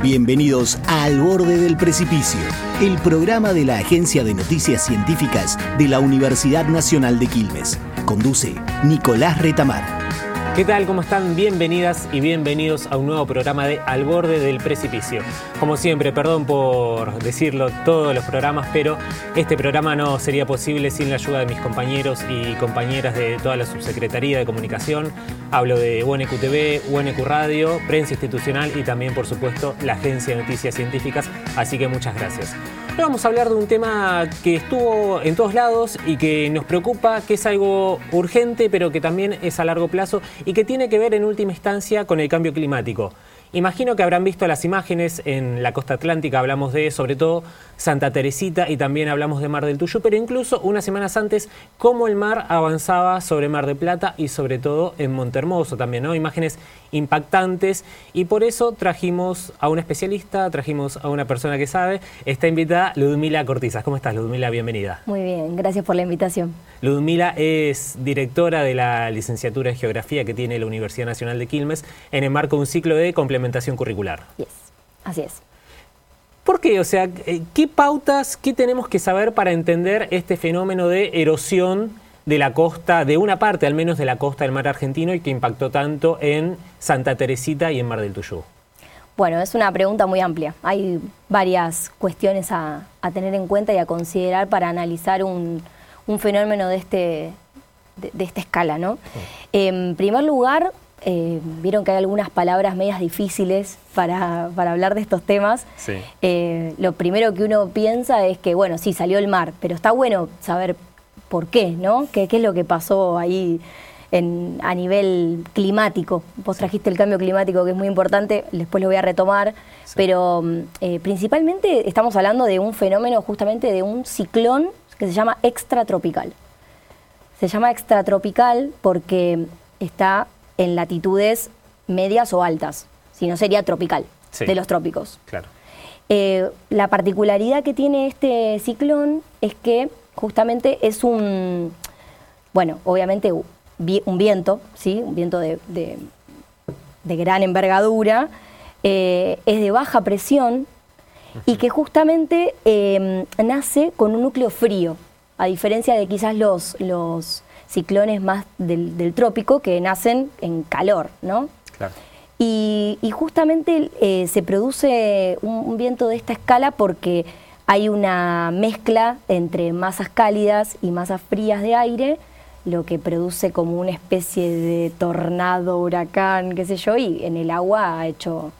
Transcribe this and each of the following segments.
Bienvenidos a Al Borde del Precipicio, el programa de la Agencia de Noticias Científicas de la Universidad Nacional de Quilmes. Conduce Nicolás Retamar. ¿Qué tal? ¿Cómo están? Bienvenidas y bienvenidos a un nuevo programa de Al Borde del Precipicio. Como siempre, perdón por decirlo todos los programas, pero este programa no sería posible sin la ayuda de mis compañeros y compañeras de toda la Subsecretaría de Comunicación. Hablo de UNQ TV, UNQ Radio, Prensa Institucional y también, por supuesto, la Agencia de Noticias Científicas. Así que muchas gracias. Hoy vamos a hablar de un tema que estuvo en todos lados y que nos preocupa, que es algo urgente, pero que también es a largo plazo y que tiene que ver en última instancia con el cambio climático. Imagino que habrán visto las imágenes en la costa atlántica, hablamos de, sobre todo, Santa Teresita y también hablamos de Mar del Tuyú, pero incluso unas semanas antes, cómo el mar avanzaba sobre Mar del Plata y sobre todo en Montehermoso también, ¿no? Imágenes impactantes y por eso trajimos a un especialista, trajimos a una persona que sabe. Está invitada Ludmila Cortizas. ¿Cómo estás, Ludmila? Bienvenida. Muy bien, gracias por la invitación. Ludmila es directora de la licenciatura en Geografía que tiene la Universidad Nacional de Quilmes en el marco de un ciclo de complementación curricular. Yes, así es. ¿Por qué? O sea, ¿qué pautas, qué tenemos que saber para entender este fenómeno de erosión de la costa, de una parte al menos de la costa del mar argentino y que impactó tanto en Santa Teresita y en Mar del Tuyú? Bueno, es una pregunta muy amplia. Hay varias cuestiones a tener en cuenta y a considerar para analizar un fenómeno de esta escala, ¿no? En primer lugar, vieron que hay algunas palabras medias difíciles para hablar de estos temas. Sí. Lo primero que uno piensa es que, bueno, sí, salió el mar, pero está bueno saber por qué, ¿no? ¿Qué es lo que pasó ahí a nivel climático? Vos trajiste el cambio climático, que es muy importante, después lo voy a retomar, sí. Pero principalmente estamos hablando de un fenómeno, justamente de un ciclón que se llama extratropical. Se llama extratropical porque está en latitudes medias o altas, si no sería tropical, sí, de los trópicos. Claro. La particularidad que tiene este ciclón es que justamente es obviamente un viento, ¿sí? Un viento de gran envergadura, es de baja presión y que justamente nace con un núcleo frío, a diferencia de quizás los ciclones más del trópico que nacen en calor, ¿no? Claro. Y justamente se produce un viento de esta escala porque hay una mezcla entre masas cálidas y masas frías de aire, lo que produce como una especie de tornado, huracán, qué sé yo, y en el agua ha hecho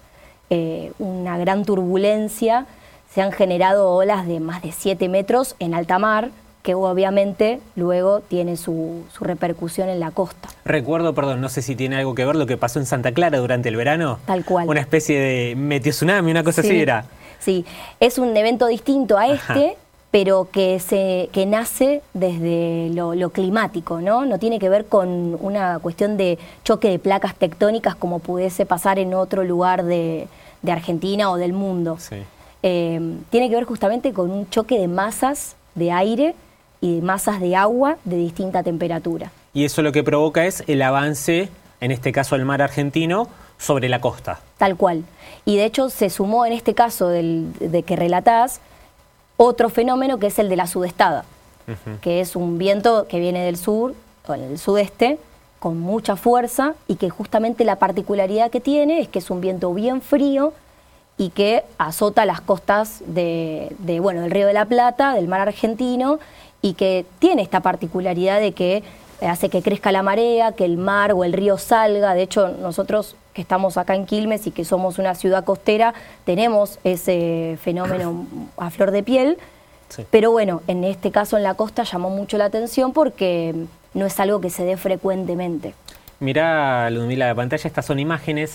una gran turbulencia. Se han generado olas de más de 7 metros en alta mar, que obviamente luego tiene su repercusión en la costa. Recuerdo, perdón, no sé si tiene algo que ver lo que pasó en Santa Clara durante el verano. Tal cual. Una especie de meteotsunami, una cosa sí, así era. Sí, es un evento distinto a este, ajá, pero que nace desde lo climático, ¿no? No tiene que ver con una cuestión de choque de placas tectónicas como pudiese pasar en otro lugar de Argentina o del mundo. Sí. Tiene que ver justamente con un choque de masas de aire y de masas de agua de distinta temperatura. Y eso lo que provoca es el avance, en este caso del mar argentino, sobre la costa. Tal cual. Y de hecho se sumó en este caso de que relatás otro fenómeno que es el de la sudestada, que es un viento que viene del sur o del sudeste con mucha fuerza y que justamente la particularidad que tiene es que es un viento bien frío y que azota las costas del Río de la Plata, del mar argentino, y que tiene esta particularidad de que hace que crezca la marea, que el mar o el río salga. De hecho, nosotros que estamos acá en Quilmes y que somos una ciudad costera, tenemos ese fenómeno a flor de piel. Sí. Pero bueno, en este caso en la costa llamó mucho la atención porque no es algo que se dé frecuentemente. Mirá, Ludmila, la pantalla, estas son imágenes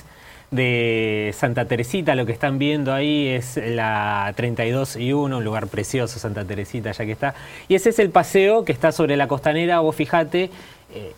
de Santa Teresita. Lo que están viendo ahí es la 32 y 1, un lugar precioso, Santa Teresita, ya que está. Y ese es el paseo que está sobre la costanera. Vos fijate,